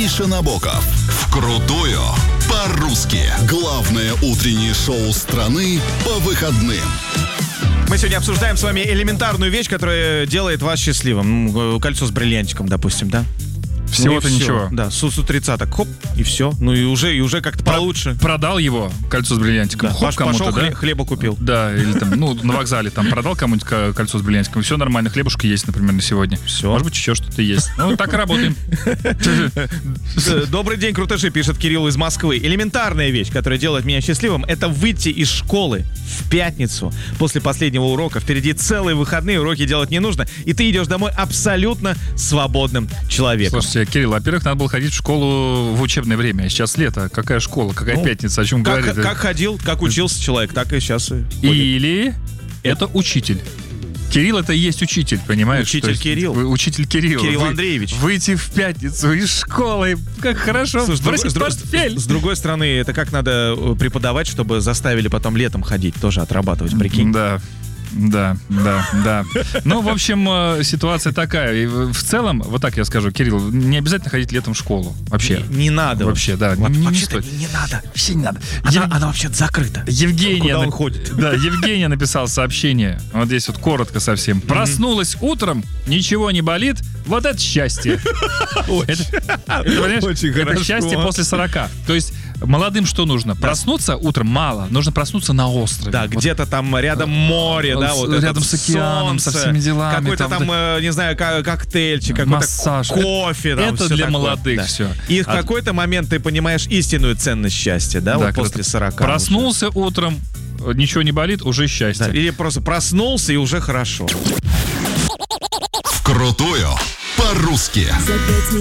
Миша Набоков. Вкрутую по-русски. Главное утреннее шоу страны по выходным. Мы сегодня обсуждаем с вами элементарную вещь, которая делает вас счастливым. Кольцо с бриллиантиком, допустим, да? Всего-то ничего. Да, с утреца так хоп, и все. Ну и уже как-то получше. Продал его, кольцо с бриллиантиком, Да, хоп, кому-то, пошел, да? хлеба купил. Да, или там, на вокзале там продал кому-нибудь кольцо с бриллиантиком, все нормально, хлебушка есть, например, на сегодня. Все. Может быть, еще что-то есть. Ну, так и работаем. Добрый день, крутыши, пишет Кирилл из Москвы. Элементарная вещь, которая делает меня счастливым, это выйти из школы в пятницу после последнего урока. Впереди целые выходные, уроки делать не нужно, и ты идешь домой абсолютно свободным человеком. Слушайте, Кирилл, во-первых, надо было ходить в школу в учебное время, а сейчас лето. Какая школа, какая пятница, о чем говорит? Как ходил, как учился человек, так и сейчас и ходит. Или это учитель. Кирилл — это и есть учитель, понимаешь? Учитель Кирилл. Учитель Кирилл. Кирилл Андреевич. Выйти в пятницу из школы. Как хорошо. Слушай, бросить портфель. с другой стороны, это как надо преподавать, чтобы заставили потом летом ходить, тоже отрабатывать, прикинь. Да. Ну, в общем, ситуация такая. И в целом, вот так я скажу, Кирилл, не обязательно ходить летом в школу. Вообще. Не надо. Вообще, да. Вообще-то не надо. Вообще не надо. Она вообще-то закрыта. Евгения, Куда он ходит? Да, Евгения написала сообщение. Вот здесь вот коротко совсем. Проснулась утром, ничего не болит. Вот это счастье. Это счастье после 40. То есть молодым что нужно? Проснуться утром мало. Нужно проснуться на острове. Да, где-то там рядом море, да, вот рядом с океаном, солнце, со всеми делами. какой-то там, не знаю, коктейльчик, какой-то массаж. кофе. Там, это все для такое. молодых Да. все. И в какой-то момент ты понимаешь истинную ценность счастья, да, вот после 40. Проснулся утром, ничего не болит, уже счастье. Да, или просто проснулся и уже хорошо. Вкрутую по-русски.